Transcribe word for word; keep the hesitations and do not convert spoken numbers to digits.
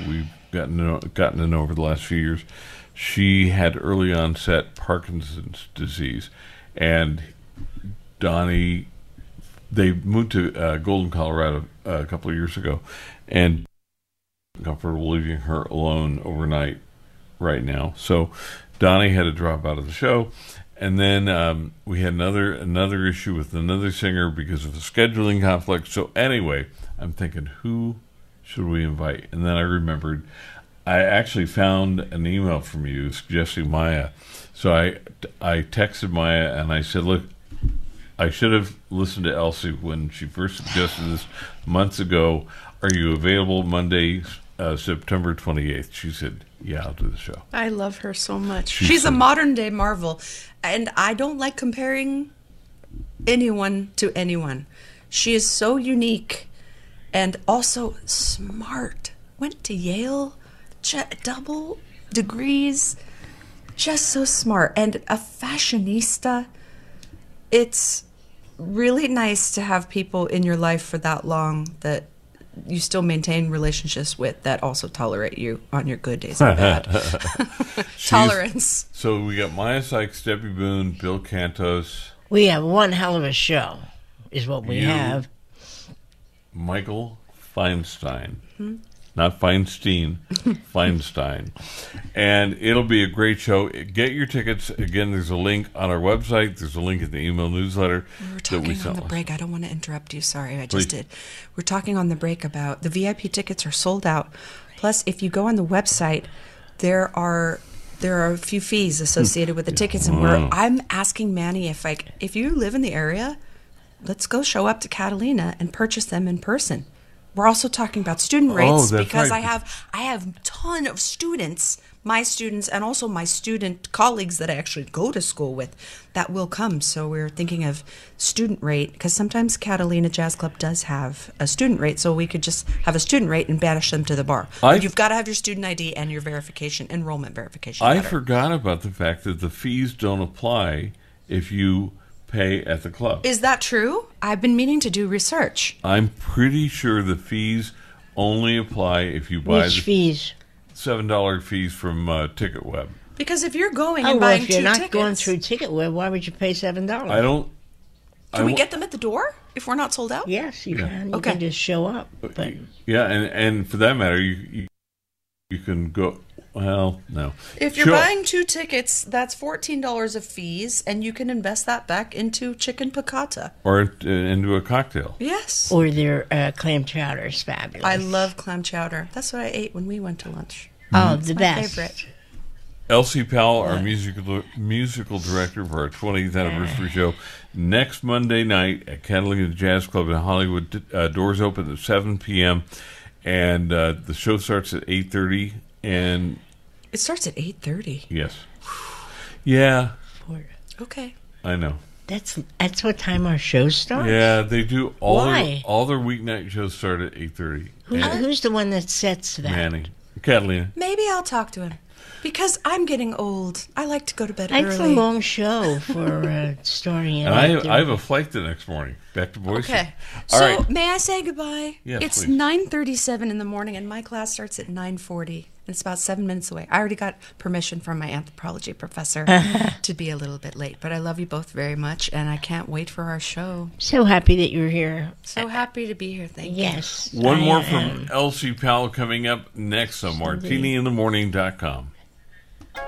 we've gotten to know, gotten to know over the last few years. She had early onset Parkinson's disease, and Donnie, they moved to uh, Golden, Colorado uh, a couple of years ago, and comfortable leaving her alone overnight right now. So Donnie had to drop out of the show, and then um, we had another another issue with another singer because of a scheduling conflict. So anyway, I'm thinking, who should we invite? And then I remembered I actually found an email from you suggesting Maya. So I I texted Maya and I said, look, I should have listened to Elsie when she first suggested this months ago. Are you available Monday, uh, September twenty-eighth? She said, yeah, I'll do the show. I love her so much. She's, She's so a modern-day Marvel, and I don't like comparing anyone to anyone. She is so unique and also smart. Went to Yale, double degrees, just so smart. And a fashionista. It's really nice to have people in your life for that long that you still maintain relationships with that also tolerate you on your good days and bad. Tolerance. So we got Maya Sykes, Debbie Boone, Bill Cantos. We have one hell of a show, is what we you, have. Michael Feinstein. Hmm? Not Feinstein, Feinstein. And it'll be a great show. Get your tickets. Again, there's a link on our website. There's a link in the email newsletter. We were talking we on the break. I don't want to interrupt you. Sorry, I just Please. did. We're talking on the break about the V I P tickets are sold out. Plus, if you go on the website, there are there are a few fees associated with the tickets. And we're, I'm asking Manny if I, if you live in the area, let's go show up to Catalina and purchase them in person. We're also talking about student rates oh, because right. I have I have a ton of students, my students, and also my student colleagues that I actually go to school with that will come. So we're thinking of student rate because sometimes Catalina Jazz Club does have a student rate, so we could just have a student rate and banish them to the bar. But you've got to have your student I D and your verification, enrollment verification. I letter. forgot about the fact that the fees don't apply if you pay at the club. Is that true? I've been meaning to do research. I'm pretty sure the fees only apply if you buy Which the fees? seven dollar fees from uh, TicketWeb. Because if you're going oh, and well, buying if you're two not tickets, going through TicketWeb, why would you pay seven dollars? I don't. Can I we w- get them at the door if we're not sold out? Yes, you Yeah. can. You Okay. can just show up. But Yeah, and and for that matter, you you, you can go. Well, no. If you're Sure. buying two tickets, that's fourteen dollars of fees, and you can invest that back into chicken piccata. Or uh, into a cocktail. Yes. or their uh, clam chowder is fabulous. I love clam chowder. That's what I ate when we went to lunch. Oh, the my best. favorite. Elsie Powell, our musical musical director for our twentieth anniversary show, next Monday night at Catalina Jazz Club in Hollywood. Uh, doors open at seven p.m. and uh, the show starts at eight thirty. And It starts at eight thirty. yes, yeah, Okay. I know. That's that's what time our show starts. Yeah, they do all Why? their, all their weeknight shows start at eight thirty. Who's, who's the one that sets that? Manny, Catalina. Maybe I'll talk to him. Because I'm getting old. I like to go to bed That's early. a long show for uh, starting. And I, I have a flight the next morning back to Boise. Okay. All so right. may I say goodbye? Yes, It's please. nine thirty-seven in the morning, and my class starts at nine forty. And it's about seven minutes away. I already got permission from my anthropology professor to be a little bit late. But I love you both very much, and I can't wait for our show. So happy that you're here. So happy to be here. Thank you. Yes. One I more am. from Elsie Powell coming up next on martini in the morning dot com.